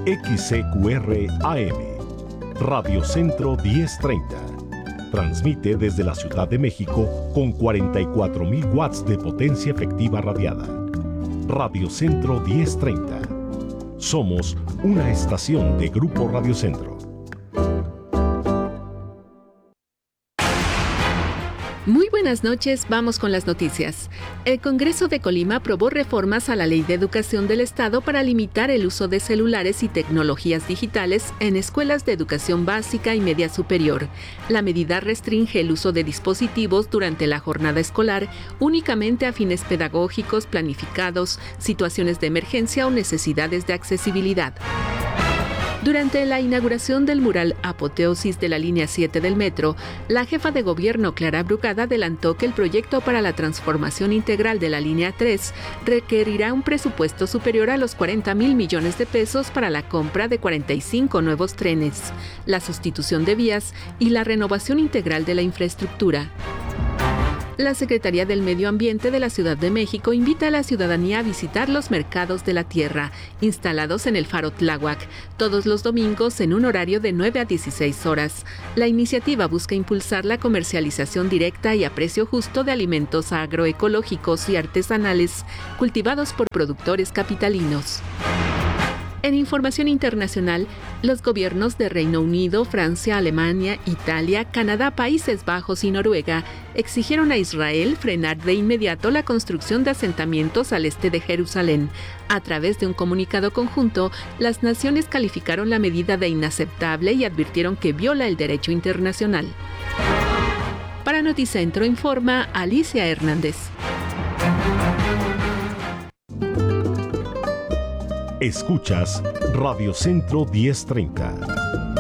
XCQR AM, Radio Centro 1030. Transmite desde la Ciudad de México con 44,000 watts de potencia efectiva radiada. Radio Centro 1030. Somos una estación de Grupo Radio Centro. Muy buenas noches, vamos con las noticias. El Congreso de Colima aprobó reformas a la Ley de Educación del Estado para limitar el uso de celulares y tecnologías digitales en escuelas de educación básica y media superior. La medida restringe el uso de dispositivos durante la jornada escolar únicamente a fines pedagógicos planificados, situaciones de emergencia o necesidades de accesibilidad. Durante la inauguración del mural Apoteosis de la línea 7 del metro, la jefa de gobierno Clara Brugada adelantó que el proyecto para la transformación integral de la línea 3 requerirá un presupuesto superior a los 40,000 millones de pesos para la compra de 45 nuevos trenes, la sustitución de vías y la renovación integral de la infraestructura. La Secretaría del Medio Ambiente de la Ciudad de México invita a la ciudadanía a visitar los mercados de la tierra, instalados en el Faro Tláhuac, todos los domingos en un horario de 9 a 16 horas. La iniciativa busca impulsar la comercialización directa y a precio justo de alimentos agroecológicos y artesanales cultivados por productores capitalinos. En información internacional, los gobiernos de Reino Unido, Francia, Alemania, Italia, Canadá, Países Bajos y Noruega exigieron a Israel frenar de inmediato la construcción de asentamientos al este de Jerusalén. A través de un comunicado conjunto, las naciones calificaron la medida de inaceptable y advirtieron que viola el derecho internacional. Para Noticentro informa Alicia Hernández. Escuchas Radio Centro 1030.